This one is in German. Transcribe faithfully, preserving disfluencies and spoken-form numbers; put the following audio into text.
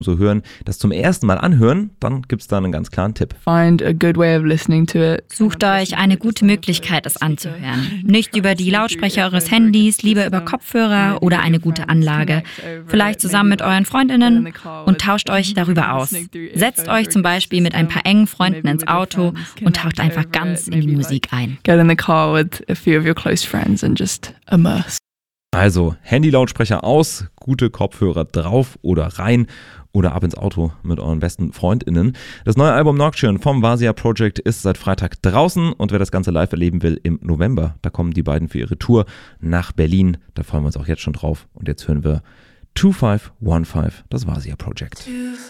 so hören, das zum ersten Mal anhören, dann gibt es da einen ganz klaren Tipp. Find a good way of listening to it. Sucht euch eine gute Möglichkeit, es anzuhören. Nicht über die Lautsprecher eures Handys, lieber über Kopfhörer oder eine gute Anlage. Vielleicht zusammen mit euren Freundinnen und tauscht euch darüber aus. Setzt euch zum Beispiel mit ein paar engen Freunden ins Auto und taucht einfach ganz in die Musik ein. Get in the car with a few of your close friends and just immerse. Also Handy-Lautsprecher aus, gute Kopfhörer drauf oder rein oder ab ins Auto mit euren besten FreundInnen. Das neue Album Nocturne vom Vasia Project ist seit Freitag draußen und wer das Ganze live erleben will, im November, da kommen die beiden für ihre Tour nach Berlin. Da freuen wir uns auch jetzt schon drauf. Und jetzt hören wir zwei fünf eins fünf, das Vasia Project.